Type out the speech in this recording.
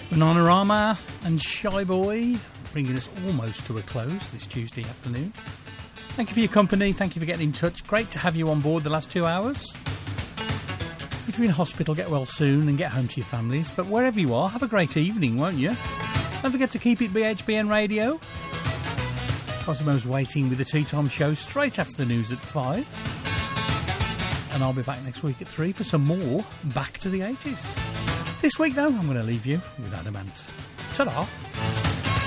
Bananarama and Shy Boy bringing us almost to a close this Tuesday afternoon. Thank you for your company. Thank you for getting in touch. Great to have you on board the last 2 hours. If you're in hospital, get well soon and get home to your families. But wherever you are, have a great evening, won't you? Don't forget to keep it BHBN Radio. Cosmo's waiting with the Tea Time Show straight after the news at 5. And I'll be back next week at 3 for some more Back to the 80s. This week, though, I'm going to leave you with Adamant. Ta-da!